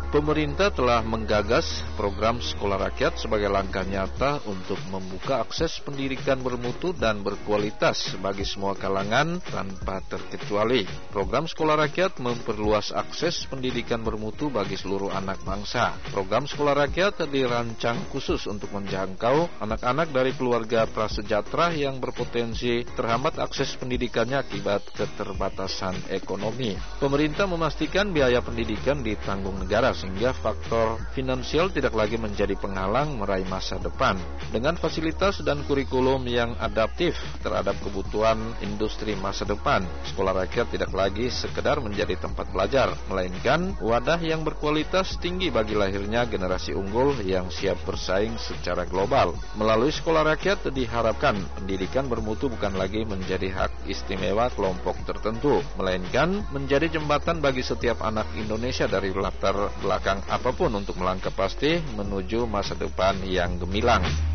Pemerintah telah menggagas program Sekolah Rakyat sebagai langkah nyata untuk membuka akses pendidikan bermutu dan berkualitas bagi semua kalangan tanpa terkecuali. Program Sekolah Rakyat memperluas akses pendidikan bermutu bagi seluruh anak bangsa. Program Sekolah Rakyat dirancang khusus untuk menjangkau anak-anak dari keluarga prasejahtera yang berpotensi terhambat akses pendidikannya akibat keterbatasan ekonomi. Pemerintah memastikan biaya pendidikan ditanggung negara sehingga faktor finansial tidak lagi menjadi penghalang meraih masa depan. Dengan fasilitas dan kurikulum yang adaptif terhadap kebutuhan industri masa depan, Sekolah Rakyat tidak lagi sekedar menjadi tempat belajar, melainkan wadah yang berkualitas tinggi bagi lahirnya generasi unggul yang siap bersaing secara global. Melalui Sekolah Rakyat diharapkan pendidikan bermutu bukan lagi menjadi hak istimewa kelompok tertentu, melainkan menjadi jembatan bagi setiap anak Indonesia dari latar belakang apapun untuk melangkah pasti menuju masa depan yang gemilang.